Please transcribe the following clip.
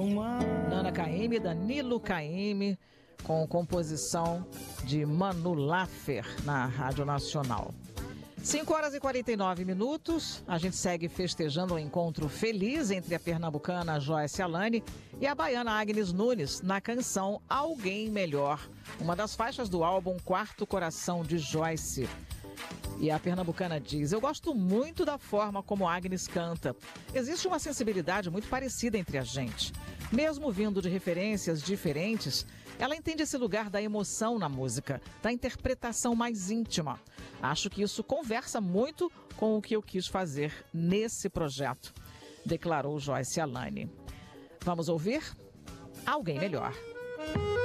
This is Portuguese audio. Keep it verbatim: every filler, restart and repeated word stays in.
Nana Caymmi, Danilo Caymmi, com composição de Manu Laffer na Rádio Nacional. cinco horas e quarenta e nove minutos, a gente segue festejando um encontro feliz entre a pernambucana Joyce Alane e a baiana Agnes Nunes na canção Alguém Melhor, uma das faixas do álbum Quarto Coração de Joyce. E a pernambucana diz: eu gosto muito da forma como Agnes canta. Existe uma sensibilidade muito parecida entre a gente. Mesmo vindo de referências diferentes, ela entende esse lugar da emoção na música, da interpretação mais íntima. Acho que isso conversa muito com o que eu quis fazer nesse projeto, declarou Joyce Alane. Vamos ouvir Alguém Melhor.